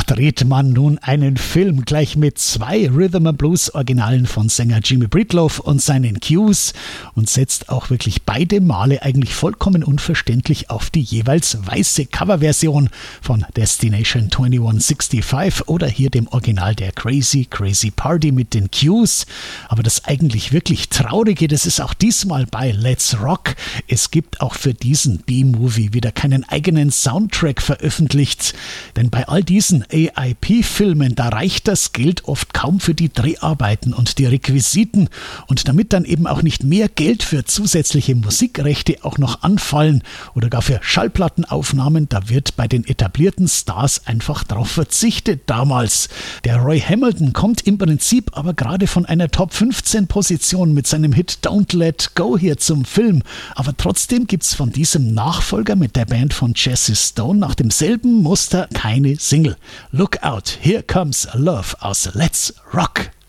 dreht man nun einen Film gleich mit 2 Rhythm and Blues Originalen von Sänger Jimmy Breedlove und seinen Cues und setzt auch wirklich beide Male eigentlich vollkommen unverständlich auf die jeweils weiße Coverversion von Destination 2165 oder hier dem Original der Crazy Crazy Party mit den Cues. Aber das eigentlich wirklich Traurige, das ist auch diesmal bei Let's Rock. Es gibt auch für diesen B-Movie wieder keinen eigenen Soundtrack veröffentlicht, denn bei all diesen AIP-Filmen, da reicht das Geld oft kaum für die Dreharbeiten und die Requisiten, und damit dann eben auch nicht mehr Geld für zusätzliche Musikrechte auch noch anfallen oder gar für Schallplattenaufnahmen, da wird bei den etablierten Stars einfach drauf verzichtet damals. Der Roy Hamilton kommt im Prinzip aber gerade von einer Top-15-Position mit seinem Hit Don't Let Go hier zum Film, aber trotzdem gibt's von diesem Nachfolger mit der Band von Jesse Stone nach demselben Muster keine Single. Look out, here comes love aus Let's Rock.